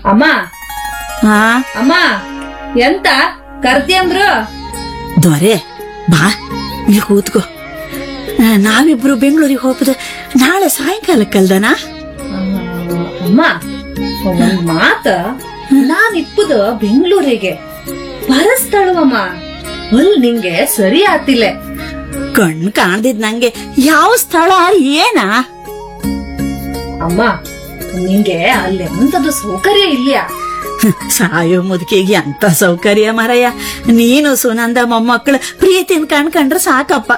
ಅಮ್ಮ ಹಾ ಅಮ್ಮ ಎಂತ ಕರ್ತಿ ಅಂದ್ರು? ದೊರೆ ಬಾ ಇಲ್ಲಿ ಕೂತ್ಕೋ. ನಾವಿಬ್ರು ಬೆಂಗಳೂರಿಗೆ ಹೋಗುದ ನಾಳೆ ಸಾಯಂಕಾಲಕ್ಕಲ್ದನಾ? ಅಮ್ಮ ಒಂದ್ ಮಾತ, ನಾನ್ ಇಪ್ಪುದ ಬೆಂಗಳೂರಿಗೆ ಬರಸ್ತಳವಮ್ಮ. ಅಲ್ ನಿಂಗೆ ಸರಿ ಆತಿಲ್ಲ. ಕಣ್ ಕಾಣ್ದಿದ್ ನಂಗೆ ಯಾವ ಸ್ಥಳ ಏನ? ಅಮ್ಮ ನಿಂಗೆ ಅಲ್ಲೆಂತದು ಸೌಕರ್ಯ ಇಲ್ಯಾ? ಸಾಯೋ ಮುದುಕಿಗೆ ಅಂತ ಸೌಕರ್ಯ ಮರಯ್ಯ. ನೀನು ಸುನಂದ ಮೊಮ್ಮಕ್ಕಳು ಪ್ರೀತಿನ ಕಣ್ಕಂಡ್ರೆ ಸಾಕಪ್ಪ.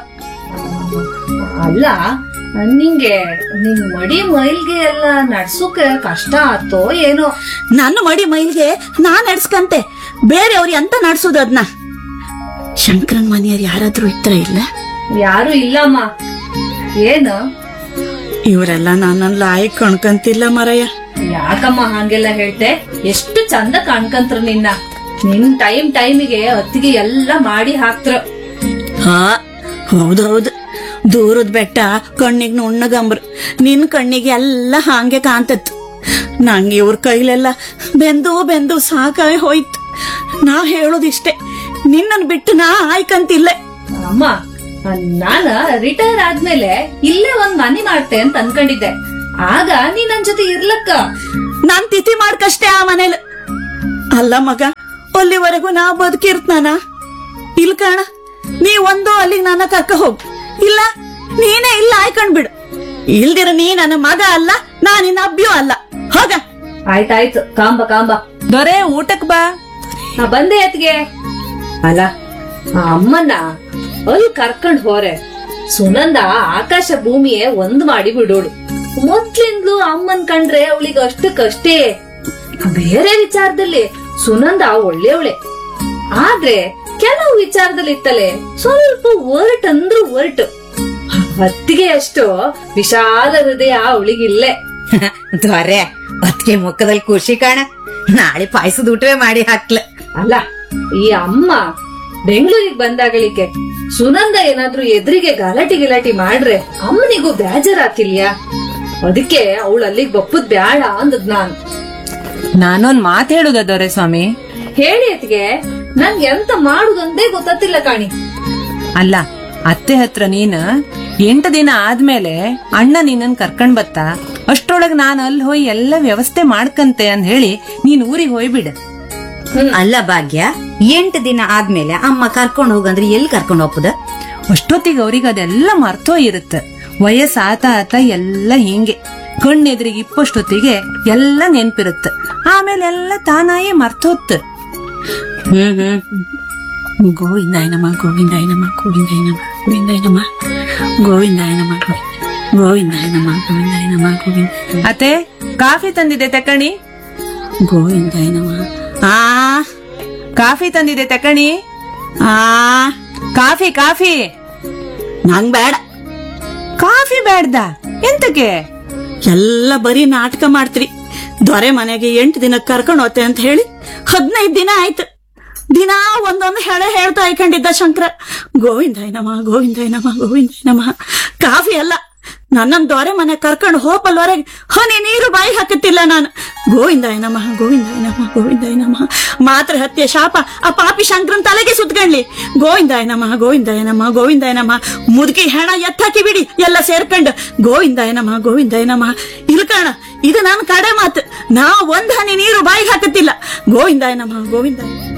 ಅಲ್ಲ ನಿಂಗೆ ನಿನ್ ಮಡಿ ಮೈಲ್ಗೆ ಎಲ್ಲ ನಡ್ಸೋಕೆ ಕಷ್ಟ ಆತೋ ಏನೋ? ನನ್ನ ಮಡಿ ಮೈಲ್ಗೆ ನಾನ್ ನಡ್ಸ್ಕಂತೆ, ಬೇರೆಯವ್ರು ಎಂತ ನಡ್ಸೋದು ಅದ್ನ? ಶಂಕರನ್ ಮನೆಯವ್ರು ಯಾರಾದ್ರೂ ಇತ್ರ ಇಲ್ಲ? ಯಾರು ಇಲ್ಲಮ್ಮ. ಏನು ಇವರೆಲ್ಲ ನನ್ನಲ್ಲ ಆಯ್ ಕಣ್ಕಂತಿಲ್ಲ ಮರಯ್ಯ. ಯಾಕಮ್ಮ ಹಂಗೆಲ್ಲ ಹೇಳ್ತೆ? ಎಷ್ಟು ಚಂದ ಕಾಣ್ಕಂತ್ರ ನಿನ್ನ. ನಿನ್ ಟೈಮಿಗೆ ಅತ್ತಿಗೆ ಎಲ್ಲ ಮಾಡಿ ಹಾಕ್ತ್ರ. ಹಾ ಹೌದೌದು, ದೂರದ ಬೆಟ್ಟ ಕಣ್ಣಿಗೆ ನುಣ್ಣಗಂಬ್ರು, ನಿನ್ ಕಣ್ಣಿಗೆ ಎಲ್ಲ ಹಾಂಗೆ ಕಾಂತತ್ತು. ನಂಗೆ ಇವ್ರ ಕೈಲೆಲ್ಲ ಬೆಂದು ಬೆಂದು ಸಾಕಾಗಿ ಹೋಯ್ತು. ನಾ ಹೇಳೋದಿಷ್ಟೇ, ನಿನ್ನನ್ ಬಿಟ್ಟು ನಾ ಆಯ್ಕಂತಿಲ್ಲ. ಅಮ್ಮ ನಾನ ರಿಟೈರ್ ಆದ್ಮೇಲೆ ಇಲ್ಲೇ ಒಂದ್ ಮನೆ ಮಾಡ್ತೆ ಅಂತ ಅನ್ಕೊಂಡಿದ್ದೆ. ಆಗ ನೀ ನನ್ ಜೊತೆ ಇರ್ಲಕ್ಕ. ನಾನ್ ತಿಥಿ ಮಾಡ್ಕಷ್ಟೇ ಆ ಮನೇಲಿ. ಅಲ್ಲ ಮಗ, ಅಲ್ಲಿವರೆಗೂ ನಾ ಬದುಕಿರ್ತನಾನ? ಇಲ್ ಕಾಣ, ನೀ ಒಂದು ಅಲ್ಲಿಗೆ ನನ್ನ ಕರ್ಕ ಹೋಗು, ಇಲ್ಲ ನೀನೇ ಇಲ್ಲ ಆಯ್ಕೊಂಡ್ಬಿಡು. ಇಲ್ದಿರ ನೀ ನನ್ನ ಮಗ ಅಲ್ಲ, ನಾ ನಿನ್ನ ಅಬ್ಬಿಯೂ ಅಲ್ಲ. ಹೋಗ. ಆಯ್ತಾಯ್ತು, ಕಾಂಬ ಕಾಂಬ. ದೊರೆ ಊಟಕ್ ಬಾ. ನಾ ಬಂದೆ ಅತ್ಗೆ. ಅಲ್ಲ ಆ ಅಮ್ಮನ್ನ ಅಲ್ಲಿ ಕರ್ಕೊಂಡ್ ಹೋರೆ ಸುನಂದ ಆಕಾಶ ಭೂಮಿಯೇ ಒಂದ್ ಮಾಡಿ ಬಿಡೋಳು. ಮೊದ್ಲಿಂದ್ಲು ಅಮ್ಮನ್ ಕಂಡ್ರೆ ಅವಳಿಗೆ ಅಷ್ಟಕ್ಕಷ್ಟೇ. ಬೇರೆ ವಿಚಾರದಲ್ಲಿ ಸುನಂದ ಒಳ್ಳೆಯವಳೆ, ಆದ್ರೆ ಕೆಲವು ವಿಚಾರದಲ್ಲಿ ಇತ್ತಲೆ ಸ್ವಲ್ಪ ಒರ್ಟ್ ಅಂದ್ರೂ ಒರ್ಟ್. ಹೊತ್ತಿಗೆ ಅಷ್ಟು ವಿಶಾಲ ಹೃದಯ ಅವಳಿಗಿಲ್ಲೇ. ದೊರೆ ಅದಕ್ಕೆ ಮುಖದಲ್ಲಿ ಖುಷಿ ಕಾಣ. ನಾಳೆ ಪಾಯಸದ ಊಟವೇ ಮಾಡಿ ಹಾಕ್ಲ. ಅಲ್ಲ ಈ ಅಮ್ಮ ಬೆಂಗಳೂರಿಗೆ ಬಂದಾಗಳಿಕೆ ಸುನಂದ ಏನಾದ್ರೂ ಎದುರಿಗೆ ಗಲಾಟಿ ಮಾಡ್ರೆ ಅಮ್ಮನಿಗೂ ಬೇಜಾರಾತಿಲ್ಯಾ? ಅದಕ್ಕೆ ಅವಳು ಅಲ್ಲಿಗೆ ಬಪ್ಪುದ್ ಬ್ಯಾಡ ಅಂದದ್ ನಾನು. ನಾನೊಂದ್ ಮಾತ್ ಹೇಳುದ ದೊರೆ ಸ್ವಾಮಿ? ಹೇಳಿ ಅತ್ಗೆ, ನನ್ಗೆ ಎಂತ ಮಾಡುದಂದೇ ಗೊತ್ತಿಲ್ಲ ಕಾಣಿ. ಅಲ್ಲ, ಅತ್ತೆ ಹತ್ರ ನೀನ್ 8 ದಿನ ಆದ್ಮೇಲೆ ಅಣ್ಣ ನಿನ್ನನ್ ಕರ್ಕೊಂಡ್ ಬತ್ತ, ಅಷ್ಟ್ರೊಳಗ್ ನಾನ್ ಅಲ್ಲಿ ಹೋಗಿ ಎಲ್ಲ ವ್ಯವಸ್ಥೆ ಮಾಡ್ಕಂತೆ ಅಂದ್ ಹೇಳಿ ನೀನ್ ಊರಿಗೆ ಹೋಯ್ಬಿಡ. ಅಲ್ಲ ಭಾಗ್ಯ, 8 ದಿನ ಆದ್ಮೇಲೆ ಅಮ್ಮ ಕರ್ಕೊಂಡ್ ಹೋಗಂದ್ರೆ ಎಲ್ಲಿ ಕರ್ಕೊಂಡ್ ಹೋಗ್ಬೋದ? ಅಷ್ಟೊತ್ತಿಗೆ ಅವ್ರಿಗೆ ಅದೆಲ್ಲ ಮರ್ತೋ ಇರುತ್ತ. ವಯಸ್ಸಾತ ಆತ ಎಲ್ಲ ಹಿಂಗೆ ಕಣ್ಣೆದ್ರಿಗೆ ಇಪ್ಪಷ್ಟೊತ್ತಿಗೆ ಎಲ್ಲ ನೆನ್ಪಿರುತ್ತ. ಆಮೇಲೆ ಎಲ್ಲ ತಾನಾಯೇ ಮರ್ತೋತ್. ಗೋವಿಂದಾಯನಮ್ಮ ಗೋವಿಂದಾಯನಮ್ಮ ಗೋವಿಂದಾಯನಮ್ಮ ಗೋವಿಂದಾಯನಮ್ಮ ಗೋವಿಂದಾಯನಮ್ಮ ಗೋವಿಂದಾಯನಮ್ಮ ಗೋವಿಂದಾಯನಮ್ಮ ಗೋವಿಂದ. ಅತ್ತೆ ಕಾಫಿ ತಂದಿದೆ ತಕಣಿ. ಗೋವಿಂದಾಯನಮ್ಮ. ಆ ಕಾಫಿ ತಂದಿದೆ ತಕಣಿ. ಆ ಕಾಫಿ ಕಾಫಿ. ನಂಗ್ ಬೇಡ. ಕಾಫಿ ಬೇಡ್ದ? ಎಂತಕ್ಕೆ? ಎಲ್ಲ ಬರೀ ನಾಟಕ ಮಾಡ್ತೀರಿ. ದೊರೆ ಮನೆಗೆ 8 ದಿನ ಕರ್ಕೊಂಡು ಹೋತೆ ಅಂತ ಹೇಳಿ 15 ದಿನ ಆಯ್ತು. ದಿನಾ ಒಂದೊಂದು ಹೇಳ್ತಾ ಇಕೊಂಡಿದ್ದ ಶಂಕರ. ಗೋವಿಂದಾಯನಮ್ಮ ಗೋವಿಂದಾಯನಮ್ಮ ಗೋವಿಂದಾಯನಮ್ಮ. ಕಾಫಿ ಅಲ್ಲ, ನನ್ನನ್ ದೊರೆ ಮನೆ ಕರ್ಕೊಂಡು ಹೋಪಲ್ವರೆಗೆ ಹನಿ ನೀರು ಬಾಯಿ ಹಾಕುತ್ತಿಲ್ಲ ನಾನು. ಗೋವಿಂದಾಯನಮ್ಮ ಗೋವಿಂದಾಯನಮ್ಮ ಗೋವಿಂದಾಯನಮ್ಮ. ಮಾತ್ರ ಹತ್ಯೆ ಶಾಪ ಆ ಪಾಪಿ ಶಂಕರನ್ ತಲೆಗೆ ಸುತ್ಕೊಂಡ್ಲಿ. ಗೋವಿಂದಾಯನಮ್ಮ ಗೋವಿಂದಾಯನಮ್ಮ ಗೋವಿಂದಾಯನಮ್ಮ. ಮುದುಕಿ ಹೆಣ ಎತ್ತಾಕಿ ಬಿಡಿ ಎಲ್ಲ ಸೇರ್ಕೊಂಡು. ಗೋವಿಂದಾಯನಮ್ಮ ಗೋವಿಂದಾಯನಮ್ಮ. ಇಲ್ಕಣ, ಇದು ನನ್ನ ಕಡೆ ಮಾತು. ನಾ ಒಂದ್ ಹನಿ ನೀರು ಬಾಯಿಗೆ ಹಾಕುತ್ತಿಲ್ಲ. ಗೋವಿಂದಾಯನಮ್ಮ ಗೋವಿಂದಾಯನಮ್ಮ.